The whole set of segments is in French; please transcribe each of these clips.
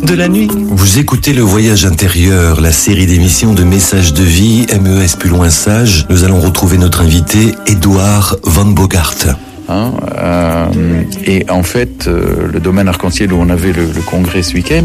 de la nuit. Vous écoutez Le Voyage intérieur, la série d'émissions de messages de vie, MES plus loin sage. Nous allons retrouver notre invité, Édouard Van Bogart. Et en fait, le domaine arc-en-ciel où on avait le congrès ce week-end,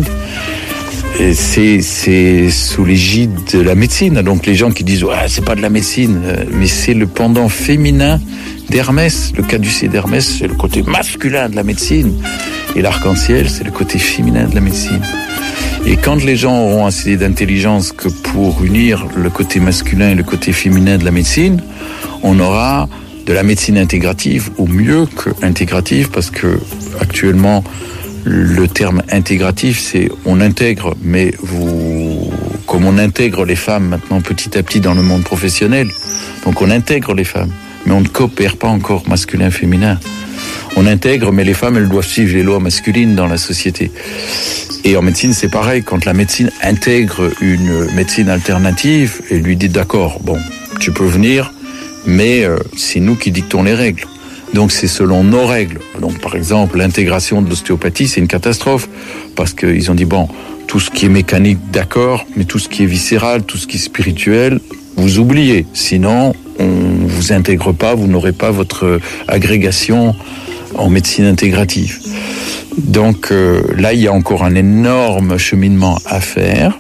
c'est sous l'égide de la médecine. Donc les gens qui disent c'est pas de la médecine, mais c'est le pendant féminin d'Hermès. Le caducée d'Hermès, c'est le côté masculin de la médecine, et l'arc-en-ciel, c'est le côté féminin de la médecine. Et quand les gens auront assez d'intelligence que pour unir le côté masculin et le côté féminin de la médecine, on aura de la médecine intégrative, ou mieux que intégrative, parce que actuellement le terme intégratif, c'est on intègre, mais comme on intègre les femmes maintenant petit à petit dans le monde professionnel, donc on intègre les femmes, mais on ne coopère pas encore masculin-féminin. On intègre, mais les femmes, elles doivent suivre les lois masculines dans la société. Et en médecine, c'est pareil. Quand la médecine intègre une médecine alternative, et lui dit d'accord, bon, tu peux venir, mais c'est nous qui dictons les règles. Donc c'est selon nos règles. Donc par exemple, l'intégration de l'ostéopathie, c'est une catastrophe, parce qu'ils ont dit tout ce qui est mécanique, d'accord, mais tout ce qui est viscéral, tout ce qui est spirituel, vous oubliez. Sinon, on vous intègre pas, vous n'aurez pas votre agrégation en médecine intégrative. Donc là, il y a encore un énorme cheminement à faire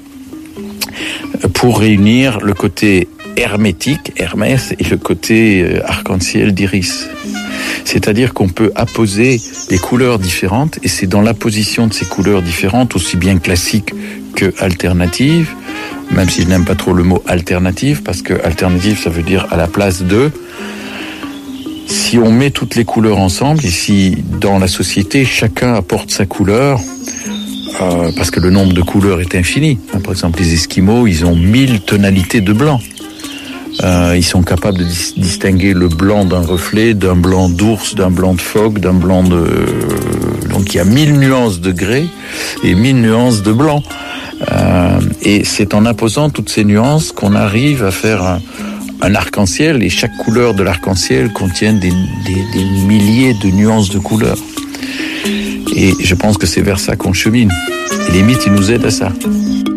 pour réunir le côté hermétique, Hermès, et le côté arc-en-ciel d'Iris. C'est-à-dire qu'on peut apposer des couleurs différentes, et c'est dans l'apposition de ces couleurs différentes, aussi bien classiques que alternatives, même si je n'aime pas trop le mot alternative, parce que alternative, ça veut dire à la place de. Si on met toutes les couleurs ensemble, et si dans la société, chacun apporte sa couleur, parce que le nombre de couleurs est infini. Par exemple, les Esquimaux, ils ont 1000 tonalités de blanc. Ils sont capables de distinguer le blanc d'un reflet, d'un blanc d'ours, d'un blanc de phoque, d'un blanc de... Donc il y a 1000 nuances de gris et 1000 nuances de blanc. Et c'est en imposant toutes ces nuances qu'on arrive à faire un arc-en-ciel, et chaque couleur de l'arc-en-ciel contient des milliers de nuances de couleurs. Et je pense que c'est vers ça qu'on chemine. Et les mythes, ils nous aident à ça.